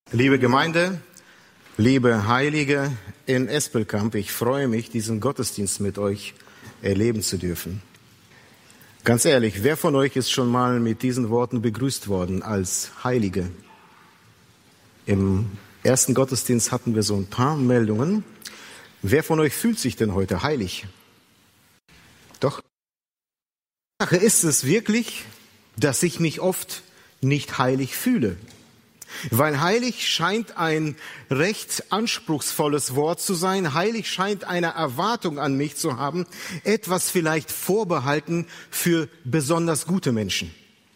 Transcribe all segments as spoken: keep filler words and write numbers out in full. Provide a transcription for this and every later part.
Liebe Gemeinde, liebe Heilige in Espelkamp, ich freue mich, diesen Gottesdienst mit euch erleben zu dürfen. Ganz ehrlich, wer von euch ist schon mal mit diesen Worten begrüßt worden als Heilige? Im ersten Gottesdienst hatten wir so ein paar Meldungen. Wer von euch fühlt sich denn heute heilig? Doch. Die Sache ist es wirklich, dass ich mich oft nicht heilig fühle. Weil heilig scheint ein recht anspruchsvolles Wort zu sein. Heilig scheint eine Erwartung an mich zu haben, etwas vielleicht vorbehalten für besonders gute Menschen.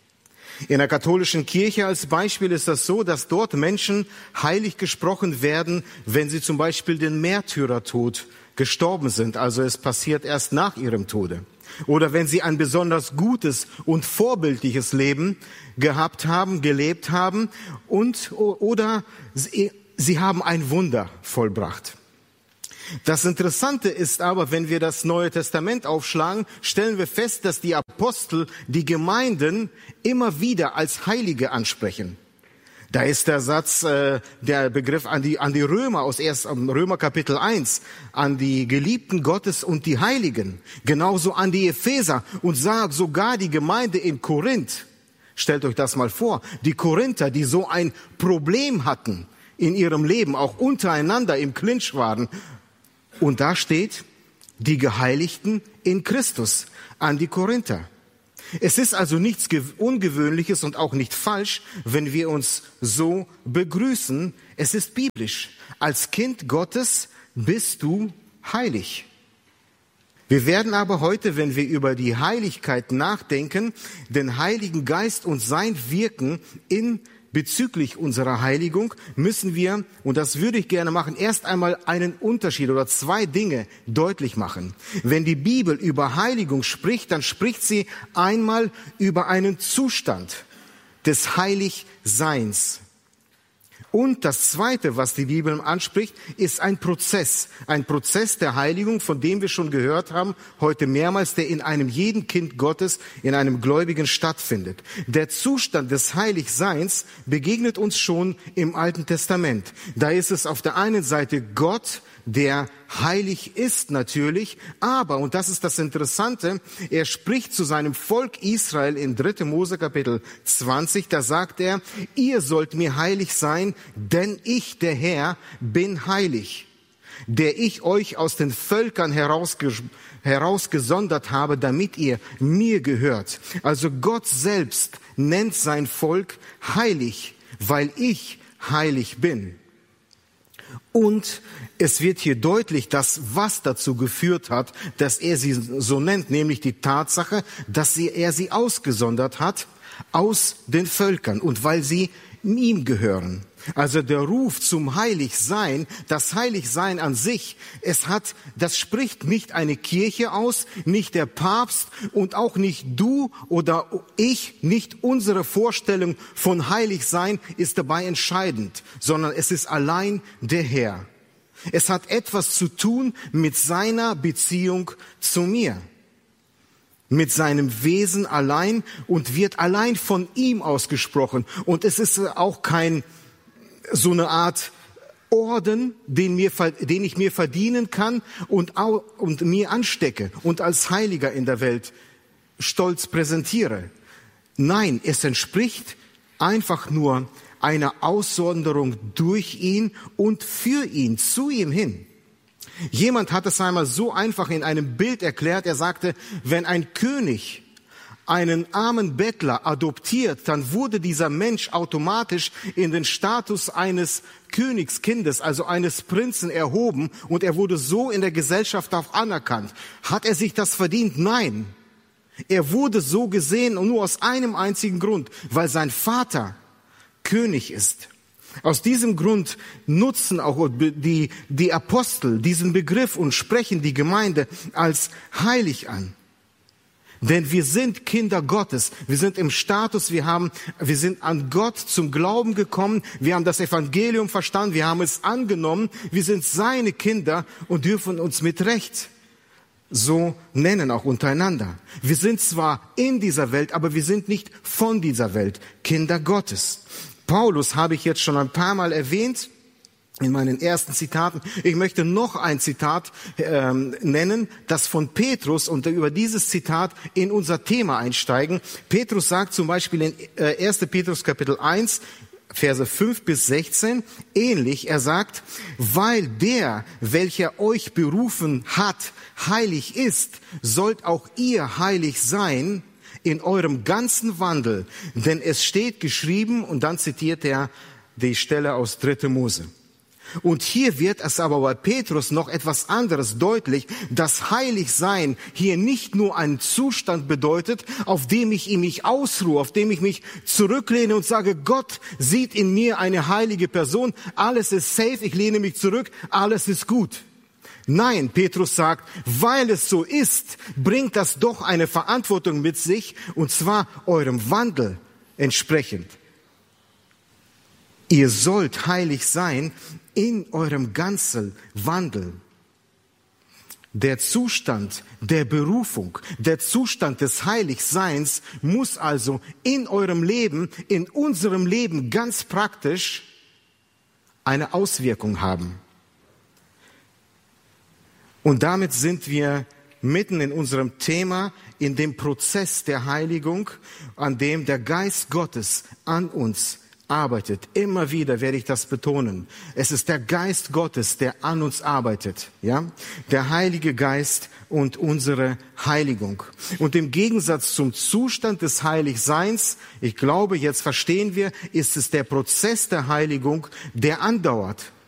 In der katholischen Kirche als Beispiel ist das so, dass dort Menschen heilig gesprochen werden, wenn sie zum Beispiel den Märtyrertod gestorben sind. Also es passiert erst nach ihrem Tode. Oder wenn sie ein besonders gutes und vorbildliches Leben gehabt haben, gelebt haben und oder sie, sie haben ein Wunder vollbracht. Das Interessante ist aber, wenn wir das Neue Testament aufschlagen, stellen wir fest, dass die Apostel die Gemeinden immer wieder als Heilige ansprechen. Da ist der Satz, äh, der Begriff an die, an die Römer aus erst Römer Kapitel eins, an die Geliebten Gottes und die Heiligen, genauso an die Epheser und sagt sogar die Gemeinde in Korinth. Stellt euch das mal vor, die Korinther, die so ein Problem hatten in ihrem Leben, auch untereinander im Clinch waren. Und da steht, die Geheiligten in Christus an die Korinther. Es ist also nichts Ungewöhnliches und auch nicht falsch, wenn wir uns so begrüßen. Es ist biblisch. Als Kind Gottes bist du heilig. Wir werden aber heute, wenn wir über die Heiligkeit nachdenken, den Heiligen Geist und sein Wirken in bezüglich unserer Heiligung, müssen wir, und das würde ich gerne machen, erst einmal einen Unterschied oder zwei Dinge deutlich machen. Wenn die Bibel über Heiligung spricht, dann spricht sie einmal über einen Zustand des Heiligseins. Und das Zweite, was die Bibel anspricht, ist ein Prozess. Ein Prozess der Heiligung, von dem wir schon gehört haben, heute mehrmals, der in einem jeden Kind Gottes, in einem Gläubigen stattfindet. Der Zustand des Heiligseins begegnet uns schon im Alten Testament. Da ist es auf der einen Seite Gott, der heilig ist natürlich, aber, und das ist das Interessante, er spricht zu seinem Volk Israel in dritter Mose Kapitel zwanzig, da sagt er, ihr sollt mir heilig sein, denn ich, der Herr, bin heilig, der ich euch aus den Völkern herausge- herausgesondert habe, damit ihr mir gehört. Also Gott selbst nennt sein Volk heilig, weil ich heilig bin. Und es wird hier deutlich, dass was dazu geführt hat, dass er sie so nennt, nämlich die Tatsache, dass sie, er sie ausgesondert hat aus den Völkern und weil sie ihm gehören. Also der Ruf zum Heiligsein, das Heiligsein an sich, es hat, das spricht nicht eine Kirche aus, nicht der Papst und auch nicht du oder ich, nicht unsere Vorstellung von Heiligsein ist dabei entscheidend, sondern es ist allein der Herr. Es hat etwas zu tun mit seiner Beziehung zu mir, mit seinem Wesen allein und wird allein von ihm ausgesprochen. Und es ist auch kein so eine Art Orden, den, mir, den ich mir verdienen kann und, auch, und mir anstecke und als Heiliger in der Welt stolz präsentiere. Nein, es entspricht einfach nur einer Aussonderung durch ihn und für ihn, zu ihm hin. Jemand hat es einmal so einfach in einem Bild erklärt, er sagte, wenn ein König einen armen Bettler adoptiert, dann wurde dieser Mensch automatisch in den Status eines Königskindes, also eines Prinzen erhoben und er wurde so in der Gesellschaft auch anerkannt. Hat er sich das verdient? Nein. Er wurde so gesehen und nur aus einem einzigen Grund, weil sein Vater König ist. Aus diesem Grund nutzen auch die, die Apostel diesen Begriff und sprechen die Gemeinde als heilig an. Denn wir sind Kinder Gottes. Wir sind im Status, wir haben, wir sind an Gott zum Glauben gekommen. Wir haben das Evangelium verstanden. Wir haben es angenommen. Wir sind seine Kinder und dürfen uns mit Recht so nennen, auch untereinander. Wir sind zwar in dieser Welt, aber wir sind nicht von dieser Welt, Kinder Gottes. Paulus habe ich jetzt schon ein paar Mal erwähnt in meinen ersten Zitaten. Ich möchte noch ein Zitat ähm, nennen, das von Petrus, und über dieses Zitat in unser Thema einsteigen. Petrus sagt zum Beispiel in äh, erster Petrus Kapitel eins, Verse fünf bis sechzehn, ähnlich. Er sagt, weil der, welcher euch berufen hat, heilig ist, sollt auch ihr heilig sein in eurem ganzen Wandel. Denn es steht geschrieben, und dann zitiert er die Stelle aus dritter Mose. Und hier wird es aber bei Petrus noch etwas anderes deutlich, dass Heiligsein hier nicht nur einen Zustand bedeutet, auf dem ich in mich ausruhe, auf dem ich mich zurücklehne und sage, Gott sieht in mir eine heilige Person, alles ist safe, ich lehne mich zurück, alles ist gut. Nein, Petrus sagt, weil es so ist, bringt das doch eine Verantwortung mit sich, und zwar eurem Wandel entsprechend. Ihr sollt heilig sein in eurem ganzen Wandel. Der Zustand der Berufung, der Zustand des Heiligseins muss also in eurem Leben, in unserem Leben ganz praktisch eine Auswirkung haben. Und damit sind wir mitten in unserem Thema, in dem Prozess der Heiligung, an dem der Geist Gottes an uns arbeitet. Immer wieder werde ich das betonen. Es ist der Geist Gottes, der an uns arbeitet, ja? Der Heilige Geist und unsere Heiligung. Und im Gegensatz zum Zustand des Heiligseins, ich glaube, jetzt verstehen wir, ist es der Prozess der Heiligung, der andauert.